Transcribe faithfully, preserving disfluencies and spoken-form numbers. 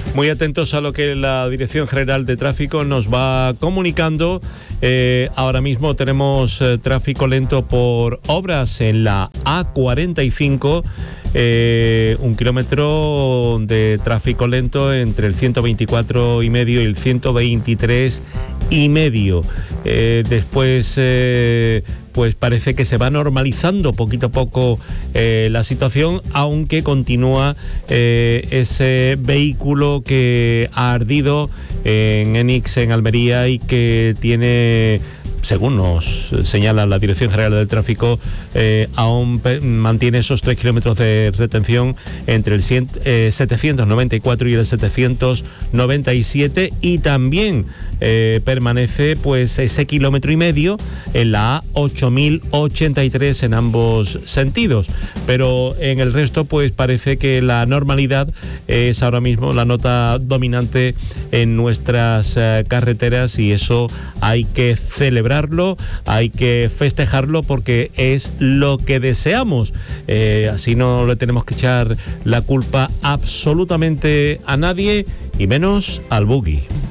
Muy atentos a lo que la Dirección General de Tráfico nos va comunicando. Eh, ahora mismo tenemos eh, tráfico lento por obras en la A cuarenta y cinco. Eh, un kilómetro de tráfico lento entre el ciento veinticuatro y medio y el ciento veintitrés y medio. Eh, después eh, pues parece que se va normalizando poquito a poco eh, la situación, aunque continúa eh, ese vehículo que ha ardido en Enix, en Almería, y que tiene, según nos señala la Dirección General del Tráfico, eh, aún pe- mantiene esos tres kilómetros de retención entre el cien, eh, setecientos noventa y cuatro y el setecientos noventa y siete, y también eh, permanece pues ese kilómetro y medio en la A ocho mil ochenta y tres en ambos sentidos. Pero en el resto pues parece que la normalidad es ahora mismo la nota dominante en nuestras eh, carreteras, y eso hay que celebrarlo, hay que festejarlo, porque es lo que deseamos. Eh, así no le tenemos que echar la culpa absolutamente a nadie, y menos al buggy.